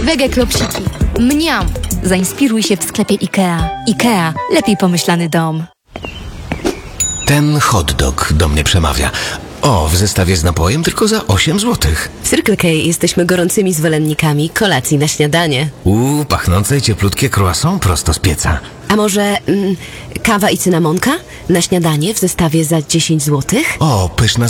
Wege klopsiki. Mniam. Zainspiruj się w sklepie IKEA. IKEA. Lepiej pomyślany dom. Ten hot dog do mnie przemawia. O, w zestawie z napojem tylko za 8 złotych. W Circle K jesteśmy gorącymi zwolennikami kolacji na śniadanie. Pachnące i cieplutkie croissant prosto z pieca. A może kawa i cynamonka na śniadanie w zestawie za 10 złotych? O, pyszna